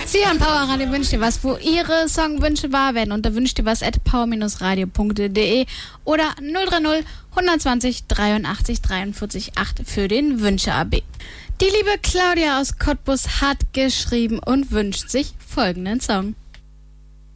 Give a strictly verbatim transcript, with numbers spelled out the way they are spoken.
Sie hören Power Radio Wünsch dir was, wo Ihre Songwünsche wahr werden. Unter wünsch dir was at power radio punkt de oder null drei null hundertzwanzig dreiundachtzig dreiundvierzig acht für den Wünsche-A B. Die liebe Claudia aus Cottbus hat geschrieben und wünscht sich folgenden Song.